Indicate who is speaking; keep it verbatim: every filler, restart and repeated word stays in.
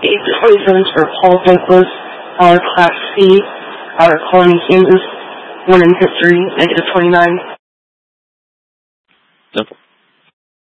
Speaker 1: eight twenty-seven for Paul Douglas, out of Class C, out of Colony, Kansas. Winning history, negative twenty-nine.
Speaker 2: Simple.